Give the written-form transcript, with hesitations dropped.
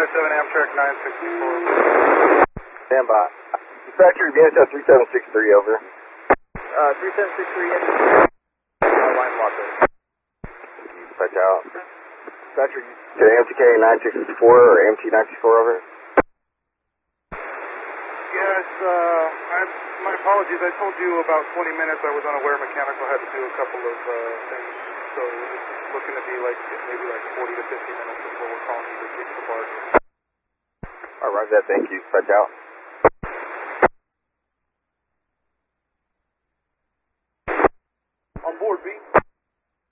57 Amtrak 964. Stand by. Dispatcher, VSL 3763, over. 3763 in. Line locker. Dispatch out. Dispatcher, to MTK 9664 or MT 94, over. Yes, my apologies. I told you about 20 minutes. I was unaware mechanical had to do a couple of things, so it's looking to be like maybe like 40 to 50 minutes before we're calling you to get to the bar. Alright, that. Thank you. Dispatch out.